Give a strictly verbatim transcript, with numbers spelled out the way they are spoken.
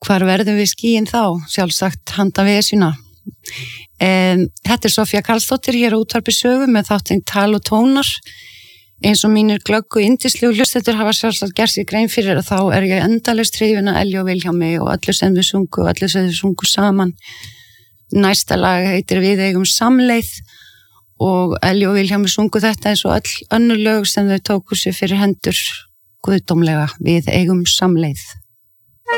hvar verðum við skýin þá? Sjálfsagt handa við sína. Um, þetta er Sofía Karlsdóttir hér á Útvarpi Sögu með þáttinn Tal og tónar. Eins og mínir glöggu yndislegu hlustendur hafa sjálfsagt gert sér grein fyrir að þá er ég endalaust hrifin af Elju og Vilhjálmi og öllu sem við sungu og öllu sem við sungu saman. Næsta lag heitir Við eigum samleið og Elju og Vilhjálmi sungu þetta eins og öll önnur lög sem þau tóku sér fyrir hendur guðdómlega. Við eigum samleið.